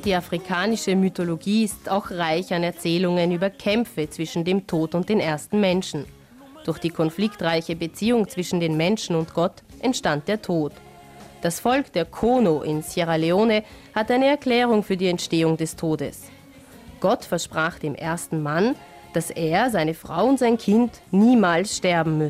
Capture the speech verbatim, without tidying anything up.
Die afrikanische Mythologie ist auch reich an Erzählungen über Kämpfe zwischen dem Tod und den ersten Menschen. Durch die konfliktreiche Beziehung zwischen den Menschen und Gott entstand der Tod. Das Volk der Kono in Sierra Leone hat eine Erklärung für die Entstehung des Todes. Gott versprach dem ersten Mann, dass er, seine Frau und sein Kind niemals sterben müssen.